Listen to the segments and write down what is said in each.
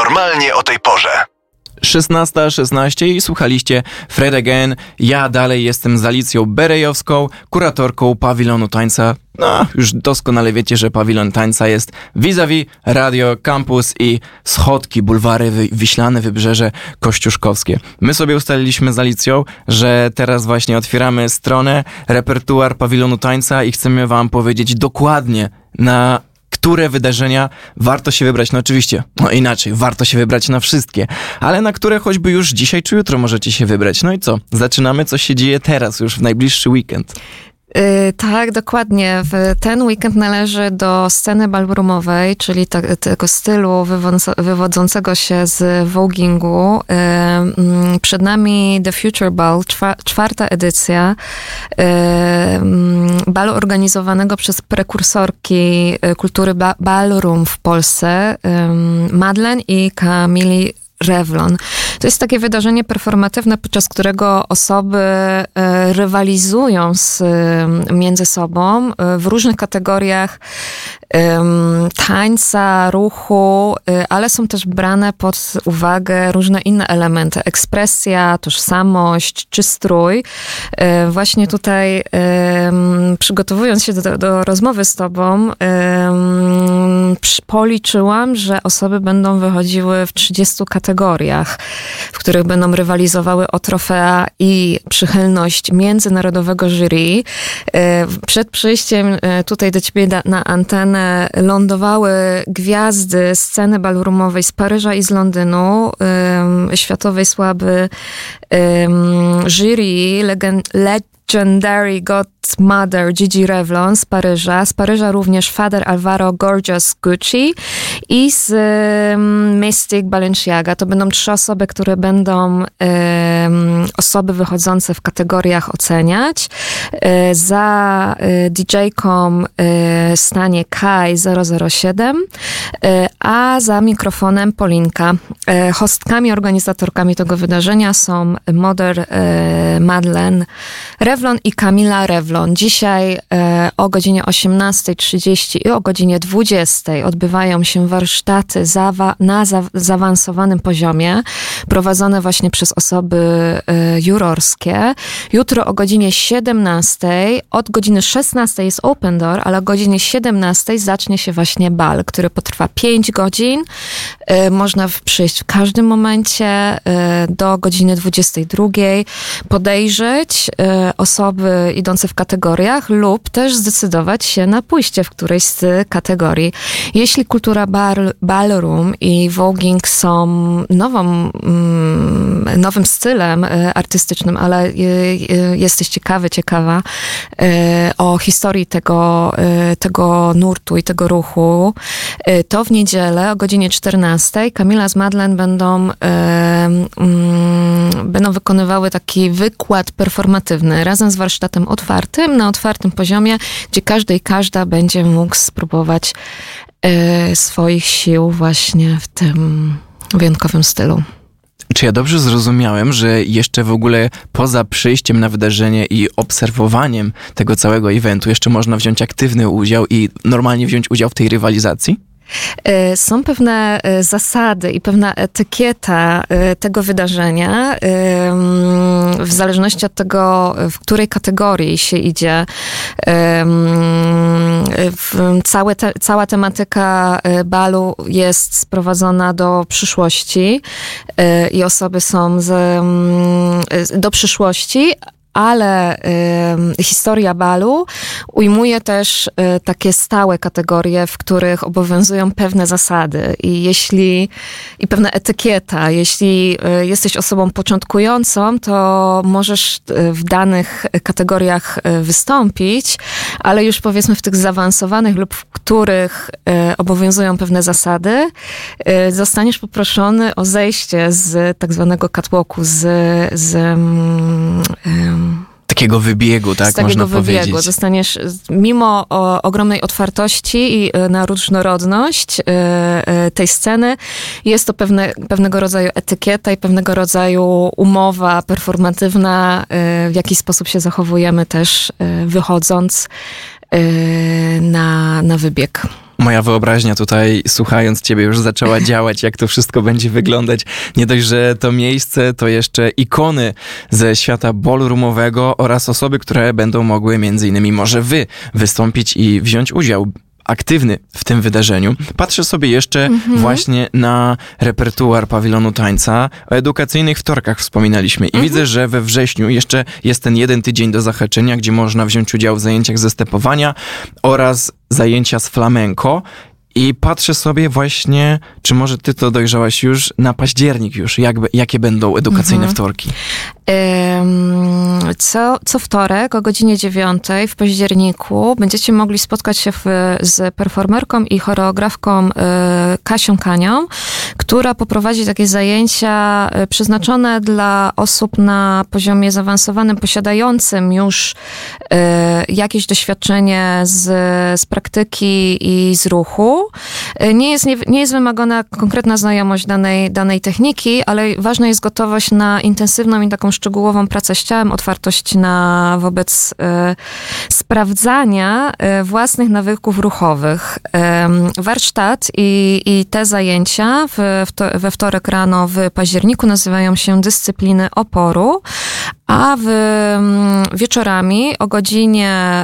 Normalnie o tej porze. 16:16 i słuchaliście Fred Again. Ja dalej jestem z Alicją Berejowską, kuratorką Pawilonu Tańca. No, już doskonale wiecie, że Pawilon Tańca jest vis-a-vis Radio Campus i schodki, bulwary Wiślane, Wybrzeże Kościuszkowskie. My sobie ustaliliśmy z Alicją, że teraz właśnie otwieramy stronę repertuar Pawilonu Tańca i chcemy wam powiedzieć dokładnie, na które wydarzenia warto się wybrać. No oczywiście, inaczej, warto się wybrać na wszystkie, ale na które choćby już dzisiaj czy jutro możecie się wybrać. No i co? Zaczynamy, co się dzieje teraz, już w najbliższy weekend. Tak, dokładnie. Ten weekend należy do sceny ballroomowej, czyli tego stylu wywodzącego się z voguingu. Przed nami The Future Ball, czwarta edycja balu organizowanego przez prekursorki kultury ballroom w Polsce, Madeleine i Camille Revlon. To jest takie wydarzenie performatywne, podczas którego osoby rywalizują między sobą w różnych kategoriach tańca, ruchu, ale są też brane pod uwagę różne inne elementy. Ekspresja, tożsamość czy strój. Właśnie tutaj przygotowując się do rozmowy z tobą, policzyłam, że osoby będą wychodziły w 30 kategoriach, w których będą rywalizowały o trofea i przychylność międzynarodowego jury. Przed przyjściem tutaj do ciebie na antenę lądowały gwiazdy sceny ballroomowej z Paryża i z Londynu, światowej sławy jury, Legendary Godmother Gigi Revlon z Paryża również Father Alvaro Gorgeous Gucci i z Mystic Balenciaga. To będą 3 osoby, które będą osoby wychodzące w kategoriach oceniać. Za DJ-ką stanie Kai 007, a za mikrofonem Polinka. Hostkami, organizatorkami tego wydarzenia są Madeleine Revlon i Camilla Revlon. Dzisiaj o godzinie 18:30 i o godzinie 20:00 odbywają się warsztaty na zaawansowanym poziomie, prowadzone właśnie przez osoby jurorskie. Jutro o godzinie 17:00, od godziny 16:00 jest open door, ale o godzinie 17:00 zacznie się właśnie bal, który potrwa 5 godzin. Można przyjść w każdym momencie do godziny 22:00, podejrzeć osoby idące w kategoriach lub też zdecydować się na pójście w którejś z kategorii. Jeśli kultura ballroom i voguing są nowym stylem artystycznym, ale jesteś ciekawa o historii tego nurtu i tego ruchu, to w niedzielę o godzinie 14:00 Camilla z Madeleine będą wykonywały taki wykład performatywny razem z warsztatem otwartym, na otwartym poziomie, gdzie każdy i każda będzie mógł spróbować swoich sił właśnie w tym wyjątkowym stylu. Czy ja dobrze zrozumiałem, że jeszcze w ogóle poza przyjściem na wydarzenie i obserwowaniem tego całego eventu jeszcze można wziąć aktywny udział i normalnie wziąć udział w tej rywalizacji? Są pewne zasady i pewna etykieta tego wydarzenia, w zależności od tego, w której kategorii się idzie. Cała tematyka balu jest sprowadzona do przyszłości i osoby są do przyszłości, ale historia balu ujmuje też takie stałe kategorie, w których obowiązują pewne zasady i pewna etykieta. Jeśli jesteś osobą początkującą, to możesz w danych kategoriach wystąpić, ale już powiedzmy w tych zaawansowanych lub w których obowiązują pewne zasady, zostaniesz poproszony o zejście z tak zwanego catwalku, takiego wybiegu, tak można powiedzieć. Zostaniesz, mimo ogromnej otwartości i na różnorodność tej sceny, jest to pewnego rodzaju etykieta i pewnego rodzaju umowa performatywna, w jaki sposób się zachowujemy też wychodząc na wybieg. Moja wyobraźnia tutaj, słuchając ciebie, już zaczęła działać, jak to wszystko będzie wyglądać. Nie dość, że to miejsce, to jeszcze ikony ze świata ballroomowego oraz osoby, które będą mogły między innymi może wy wystąpić i wziąć udział aktywny w tym wydarzeniu. Patrzę sobie jeszcze właśnie na repertuar Pawilonu Tańca. O edukacyjnych wtorkach wspominaliśmy i widzę, że we wrześniu jeszcze jest ten 1 tydzień do zahaczenia, gdzie można wziąć udział w zajęciach ze stepowania oraz zajęcia z flamenco. I patrzę sobie właśnie, czy może ty to dojrzałaś już, na październik już, jakie będą edukacyjne wtorki? Co wtorek o godzinie 9 w październiku będziecie mogli spotkać się z performerką i choreografką Kasią Kanią, która poprowadzi takie zajęcia przeznaczone dla osób na poziomie zaawansowanym, posiadającym już jakieś doświadczenie z praktyki i z ruchu. Nie jest wymagana konkretna znajomość danej techniki, ale ważna jest gotowość na intensywną i taką szczegółową pracę z ciałem, otwartość wobec sprawdzania własnych nawyków ruchowych. Warsztat i te zajęcia we wtorek rano w październiku nazywają się dyscypliny oporu, a wieczorami o godzinie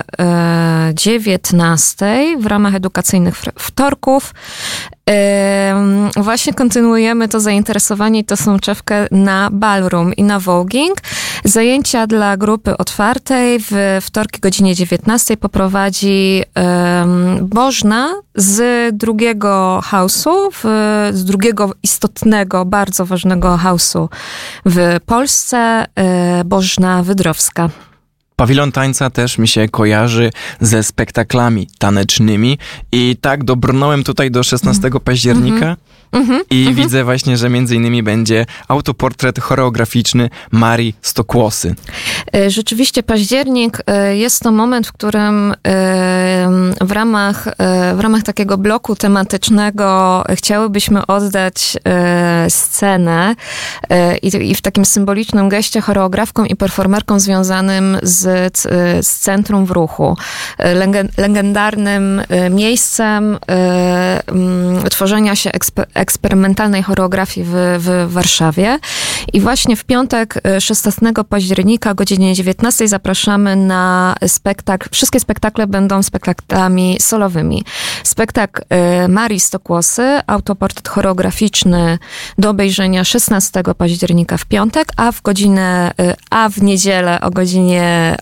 19 w ramach edukacyjnych wtorków właśnie kontynuujemy to zainteresowanie i to soczewkę na ballroom i na voguing. Zajęcia dla grupy otwartej w wtorki godzinie 19 poprowadzi Bożna z drugiego house'u, z drugiego istotnego, bardzo ważnego house'u w Polsce, Bożna Wydrowska. Pawilon Tańca też mi się kojarzy ze spektaklami tanecznymi i tak dobrnąłem tutaj do 16 października i widzę właśnie, że między innymi będzie autoportret choreograficzny Marii Stokłosy. Rzeczywiście październik jest to moment, w którym w ramach takiego bloku tematycznego chciałybyśmy oddać scenę i w takim symbolicznym geście choreografkom i performerkom związanym z Centrum w Ruchu. Legendarnym miejscem tworzenia się eksperymentalnej choreografii w Warszawie. I właśnie w piątek 16 października o godzinie 19 zapraszamy na spektakl. Wszystkie spektakle będą spektaklami solowymi. Spektakl Marii Stokłosy, autoportret choreograficzny do obejrzenia 16 października w piątek, a w niedzielę o godzinie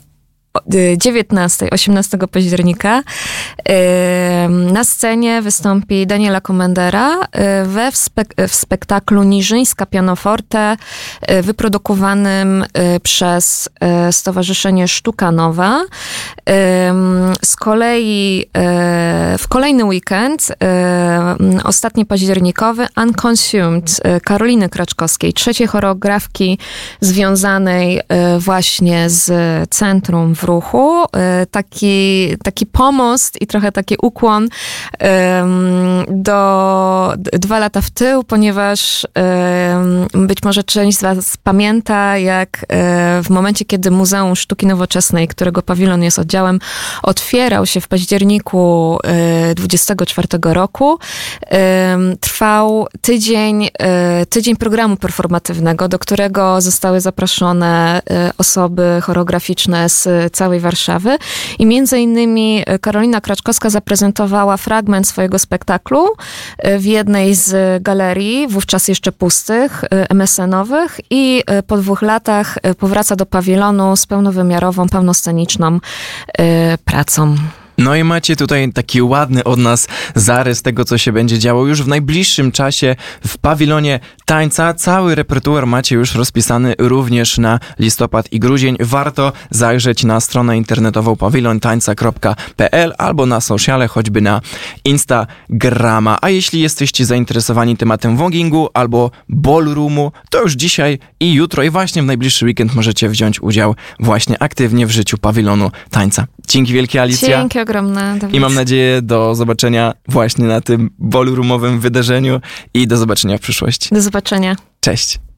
18 października na scenie wystąpi Daniela Komendera w spektaklu Niżyńska Pianoforte wyprodukowanym przez Stowarzyszenie Sztuka Nowa. Z kolei w kolejny weekend, ostatni październikowy, Unconsumed Karoliny Kraczkowskiej, trzeciej choreografki związanej właśnie z Centrum w Ruchu. Taki pomost i trochę taki ukłon do 2 lata w tył, ponieważ być może część z was pamięta, jak w momencie, kiedy Muzeum Sztuki Nowoczesnej, którego pawilon jest oddziałem, otwierał się w październiku 24 roku, trwał tydzień programu performatywnego, do którego zostały zaproszone osoby choreograficzne z całej Warszawy i między innymi Karolina Kraczkowska zaprezentowała fragment swojego spektaklu w jednej z galerii, wówczas jeszcze pustych, MSN-owych, i po 2 latach powraca do pawilonu z pełnowymiarową, pełnosceniczną pracą. No i macie tutaj taki ładny od nas zarys tego, co się będzie działo już w najbliższym czasie w Pawilonie Tańca. Cały repertuar macie już rozpisany również na listopad i grudzień. Warto zajrzeć na stronę internetową pawilontańca.pl albo na sociale, choćby na Instagrama. A jeśli jesteście zainteresowani tematem voguingu albo ballroomu, to już dzisiaj i jutro i właśnie w najbliższy weekend możecie wziąć udział właśnie aktywnie w życiu Pawilonu Tańca. Dzięki wielkie, Alicja. Dzięki ogromne, Dawid. I mam nadzieję do zobaczenia właśnie na tym ballroomowym wydarzeniu i do zobaczenia w przyszłości. Do zobaczenia. Cześć.